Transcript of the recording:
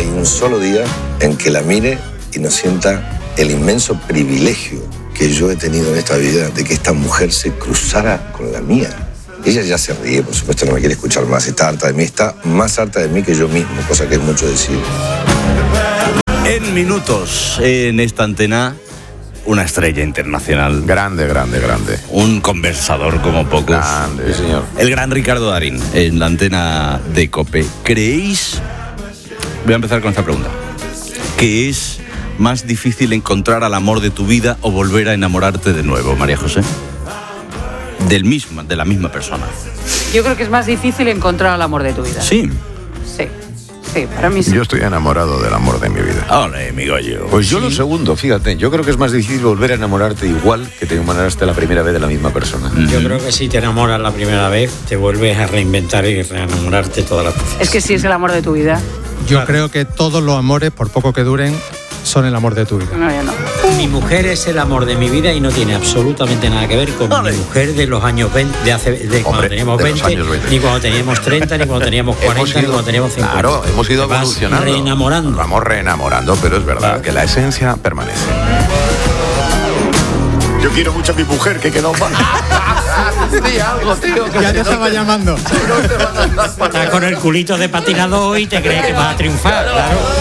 hay un solo día en que la mire y no sienta el inmenso privilegio que yo he tenido en esta vida de que esta mujer se cruzara con la mía. Ella ya se ríe, por supuesto, no me quiere escuchar más, está harta de mí, está más harta de mí que yo mismo, cosa que es mucho decir. En minutos, en esta antena, una estrella internacional. Grande. Un conversador como pocos. Grande, sí, señor. El gran Ricardo Darín, en la antena de COPE. ¿Creéis, voy a empezar con esta pregunta, que es más difícil encontrar al amor de tu vida o volver a enamorarte de nuevo, María José? De la misma persona. Yo creo que es más difícil encontrar el amor de tu vida. Sí. Sí, para mí sí. Yo estoy enamorado del amor de mi vida. Ole, mi gallo. Pues yo lo segundo, fíjate. Yo creo que es más difícil volver a enamorarte igual que te enamoraste la primera vez de la misma persona. Yo creo que si te enamoras la primera vez, te vuelves a reinventar y reenamorarte todas las veces. Es que sí es el amor de tu vida. Yo creo que todos los amores, por poco que duren, son el amor de tu vida. No, yo no. Mi mujer es el amor de mi vida y no tiene absolutamente nada que ver con mi mujer de los años 20, cuando teníamos 20, ni cuando teníamos 30, ni cuando teníamos 40, ni cuando teníamos 50. Claro, hemos ido evolucionando. Reenamorando. Nos vamos reenamorando, pero es verdad que la esencia permanece. Yo quiero mucho a mi mujer, que quedó mal. Sí, algo, tío. Ya te estaba llamando. Estás con el culito de patinador y te crees que vas a triunfar, claro.